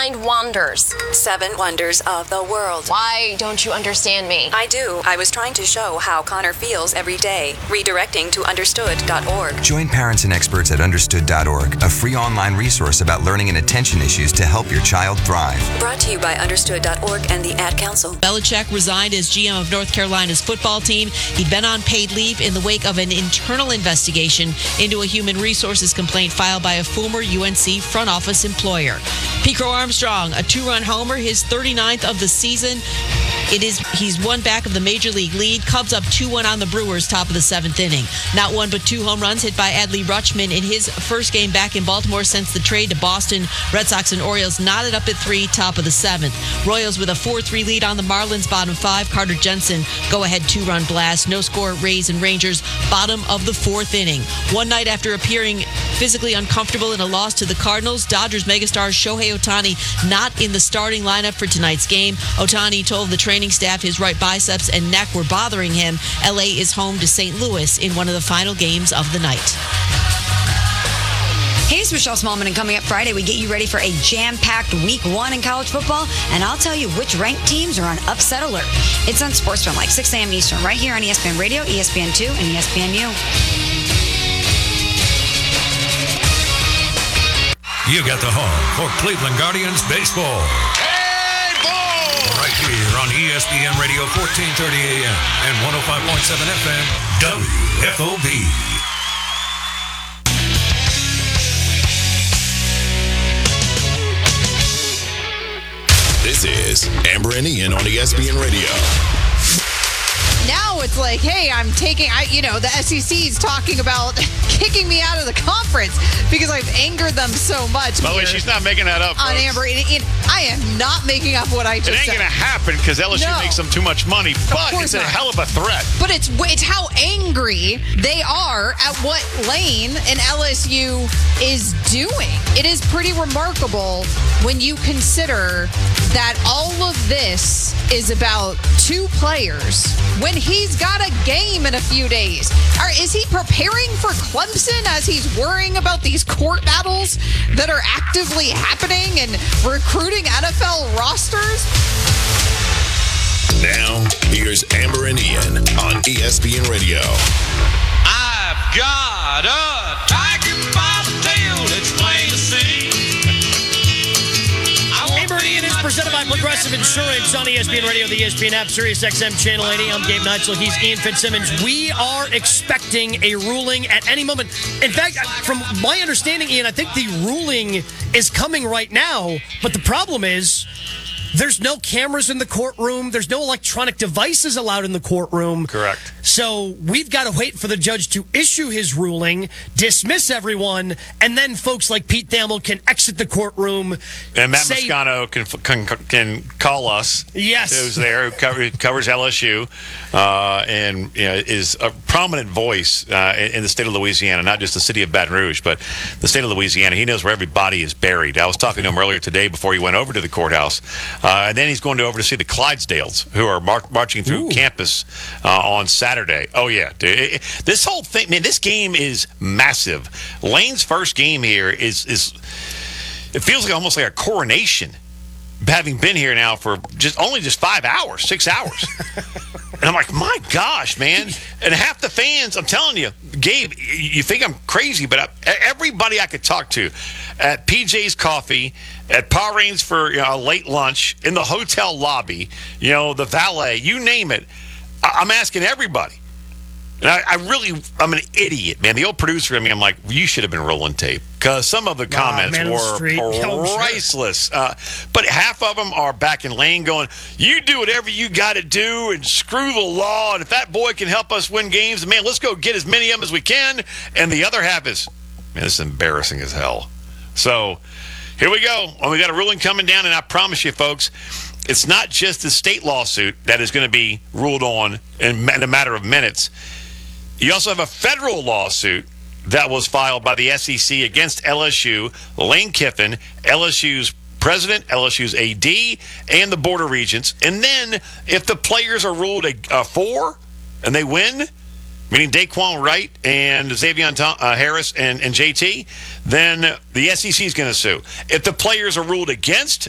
mind wanders. 7 wonders of the world. Why don't you understand me? I do. I was trying to show how Connor feels every day. Redirecting to understood.org. Join parents and experts at understood.org, a free online resource about learning and attention issues to help your child thrive. Brought to you by understood.org and the Ad Council. Belichick resigned as GM of North Carolina's football team. He'd been on paid leave in the wake of an internal investigation into a human resources complaint filed by a former UNC front office employer. Pico Armstrong, a 2-run homer, his 39th of the season. He's one back of the Major League lead. Cubs up 2-1 on the Brewers, top of the 7th inning. Not one but 2 home runs hit by Adley Rutschman in his first game back in Baltimore since the trade to Boston. Red Sox and Orioles knotted up at 3, top of the 7th. Royals with a 4-3 lead on the Marlins, bottom 5. Carter Jensen, go-ahead 2-run blast. No score, Rays and Rangers, bottom of the 4th inning. One night after appearing physically uncomfortable in a loss to the Cardinals, Dodgers megastar Shohei Ohtani not in the starting lineup for tonight's game. Ohtani told the training staff his right biceps and neck were bothering him. LA is home to St. Louis in one of the final games of the night. Hey, it's Michelle Smallman, and coming up Friday, we get you ready for a jam-packed week 1 in college football, and I'll tell you which ranked teams are on upset alert. It's on SportsFilm, like 6 a.m. Eastern, right here on ESPN Radio, ESPN2, and ESPNU. You got the home for Cleveland Guardians baseball. Hey, ball! Right here on ESPN Radio, 1430 AM and 105.7 FM, WFOB. This is Amber and Ian on ESPN Radio. Now it's like, hey, the SEC is talking about kicking me out of the conference because I've angered them so much. By the way, she's not making that up, on folks. Amber. I am not making up what I just said. It ain't going to happen because LSU makes them too much money, but it's a hell of a threat. But it's how angry they are at what Lane and LSU is doing. It is pretty remarkable when you consider that all of this is about 2 players when he's got a game in a few days. Is he preparing for Clemson as he's worrying about these court battles that are actively happening and recruiting NFL rosters? Now, here's Amber and Ian on ESPN Radio. I've got a tiger by the tail, it's plain to see. Amber and Ian is presented by Progressive Insurance on ESPN Radio, the ESPN app, Sirius XM Channel 80. I'm Gabe Neitzel. He's Ian Fitzsimmons. We are expecting a ruling at any moment. In fact, from my understanding, Ian, I think the ruling is coming right now. But the problem is there's no cameras in the courtroom. There's no electronic devices allowed in the courtroom. Correct. So we've got to wait for the judge to issue his ruling, dismiss everyone, and then folks like Pete Thamel can exit the courtroom. And Matt Moscano can call us. Yes. Who's there, who covers LSU, and is a prominent voice in the state of Louisiana, not just the city of Baton Rouge, but the state of Louisiana. He knows where every body is buried. I was talking to him earlier today before he went over to the courthouse. And then he's going over to see the Clydesdales, who are marching through campus on Saturday. Oh, yeah. Dude. This whole thing, man, this game is massive. Lane's first game here is it feels like almost like a coronation, having been here now for just 5 hours, 6 hours. And I'm like, my gosh, man. And half the fans, I'm telling you, Gabe, you think I'm crazy, but everybody I could talk to at PJ's Coffee, at Power Reigns for a late lunch, in the hotel lobby, the valet, you name it, I'm asking everybody. And I'm an idiot, man. The old producer in me, I'm like, you should have been rolling tape. Because some of the comments were priceless. But half of them are back in Lane going, you do whatever you got to do and screw the law. And if that boy can help us win games, man, let's go get as many of them as we can. And the other half is, man, this is embarrassing as hell. So here we go. Well, we got a ruling coming down, and I promise you, folks, it's not just the state lawsuit that is going to be ruled on in a matter of minutes. You also have a federal lawsuit that was filed by the SEC against LSU, Lane Kiffin, LSU's president, LSU's AD, and the Board of Regents. And then if the players are ruled a 4 and they win, meaning Daquan Wright and Xavier Harris and JT, then the SEC is going to sue. If the players are ruled against